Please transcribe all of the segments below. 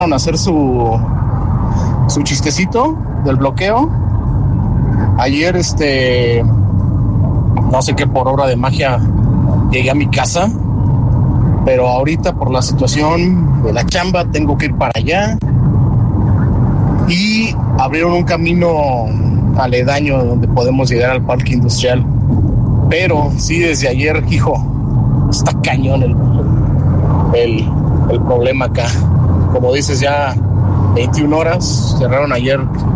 a hacer su chistecito del bloqueo. Ayer, no sé qué por obra de magia llegué a mi casa, pero ahorita por la situación de la chamba tengo que ir para allá. Y abrieron un camino aledaño donde podemos llegar al parque industrial. Pero sí, desde ayer, hijo, está cañón el problema acá. Como dices, ya 21 horas, cerraron ayer,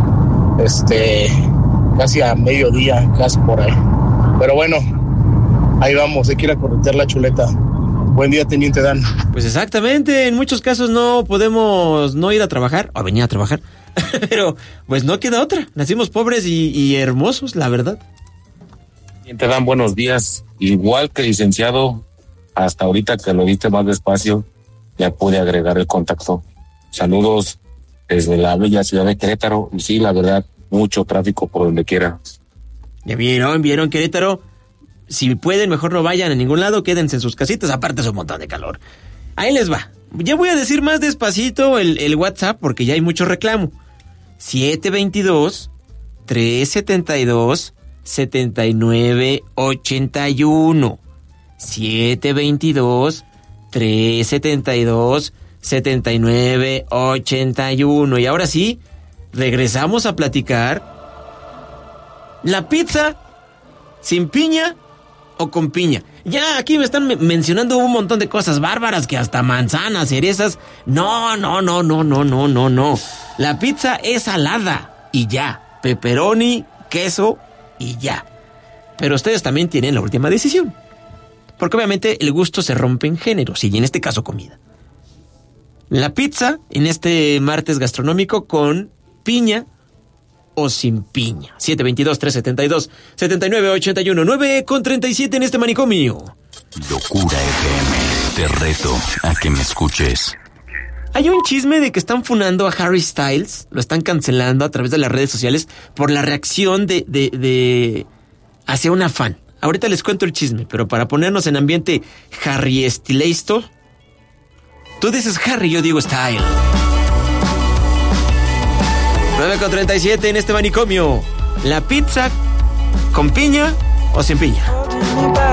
casi a mediodía, casi por ahí. Pero bueno, ahí vamos, hay que ir a corretear la chuleta. Buen día, Teniente Dan. Pues exactamente, en muchos casos no podemos no ir a trabajar, o venir a trabajar, pero pues no queda otra. Nacimos pobres y hermosos, la verdad. Teniente Dan, buenos días. Igual que licenciado, hasta ahorita que lo viste más despacio, ya pude agregar el contacto. Saludos desde la bella ciudad de Querétaro. Y sí, la verdad, mucho tráfico por donde quiera. ¿Ya vieron Querétaro? Si pueden, mejor no vayan a ningún lado, quédense en sus casitas, aparte es un montón de calor. Ahí les va. Ya voy a decir más despacito el WhatsApp porque ya hay mucho reclamo. 722-372-7981. 722-372-7981. Y ahora sí, regresamos a platicar. La pizza sin piña o con piña. Ya aquí me están mencionando un montón de cosas bárbaras, que hasta manzanas, cerezas. No. La pizza es salada y ya. Pepperoni, queso y ya. Pero ustedes también tienen la última decisión. Porque obviamente el gusto se rompe en géneros, y en este caso comida. La pizza en este martes gastronómico con piña o sin piña. 722-372-7981. 9:37 en este manicomio. Locura FM. Te reto a que me escuches. Hay un chisme de que están funando a Harry Styles. Lo están cancelando a través de las redes sociales por la reacción de hacia una fan. Ahorita les cuento el chisme, pero para ponernos en ambiente Harry Styleisto. Tú dices Harry, yo digo Style. 9:37 en este manicomio. ¿La pizza con piña o sin piña?